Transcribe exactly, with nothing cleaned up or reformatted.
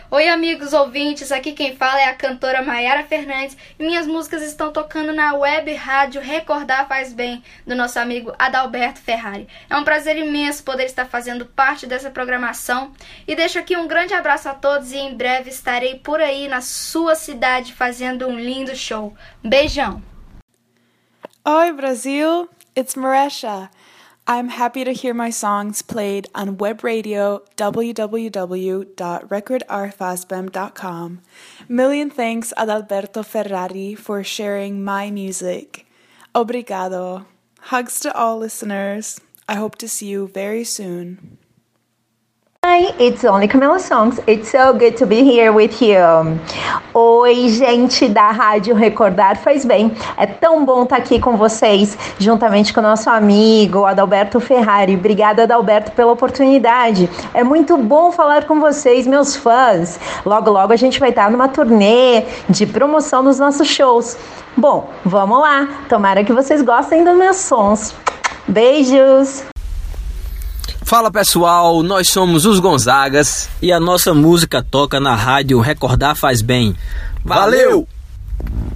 Oi, amigos ouvintes, aqui quem fala é a cantora Maiara Fernandes e minhas músicas estão tocando na web rádio Recordar Faz Bem, do nosso amigo Adalberto Ferrari. É um prazer imenso poder estar fazendo parte dessa programação e deixo aqui um grande abraço a todos e em breve estarei por aí na sua cidade fazendo um lindo show. Beijão! Oi, Brasil! It's Maresha. I'm happy to hear my songs played on web radio w w w dot record r fazbem dot com. Million thanks Adalberto Ferrari for sharing my music. Obrigado. Hugs to all listeners. I hope to see you very soon. Hi, it's only Camila Songs. It's so good to be here with you. Oi, gente da Rádio Recordar Faz Bem. É tão bom estar aqui com vocês, juntamente com o nosso amigo Adalberto Ferrari. Obrigada, Adalberto, pela oportunidade. É muito bom falar com vocês, meus fãs. Logo, logo a gente vai estar numa turnê de promoção dos nossos shows. Bom, vamos lá. Tomara que vocês gostem dos meus sons. Beijos! Fala pessoal, nós somos os Gonzagas e a nossa música toca na rádio Recordar Faz Bem. Valeu!